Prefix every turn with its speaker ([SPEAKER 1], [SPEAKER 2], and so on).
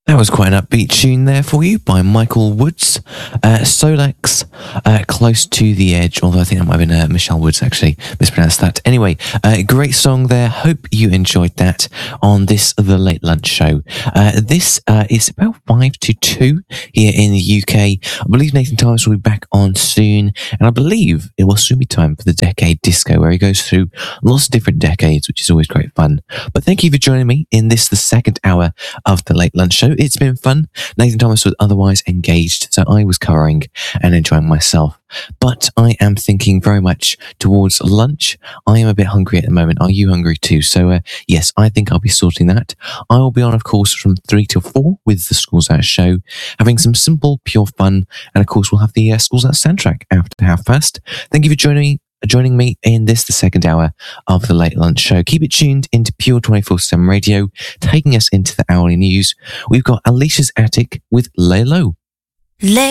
[SPEAKER 1] That was quite an upbeat tune there for you by Michael Woods. Solex, Close to the Edge, although I think that might have been Michelle Woods, actually. Mispronounced that. Anyway, great song there. Hope you enjoyed that on this The Late Lunch Show. This is about 5 to 2 here in the UK. I believe Nathan Thomas will be back on soon, and I believe it will soon be time for the Decade Disco, where he goes through lots of different decades, which is always great fun. But thank you for joining me in this, the second hour of The Late Lunch Show. It's been fun. Nathan Thomas was otherwise engaged, so I was covering and enjoying myself. But I am thinking very much towards lunch. I am a bit hungry at the moment. Are you hungry too? So yes, I think I'll be sorting that. I will be on, of course, from 3 till 4 with the Schools Out show, having some simple, pure fun. And of course, we'll have the Schools Out soundtrack after 1:30. Thank you for joining me in this, the second hour of The Late Lunch Show. Keep it tuned into Pure 24/7 Radio, taking us into the hourly news. We've got Alicia's Attic with Lay Low.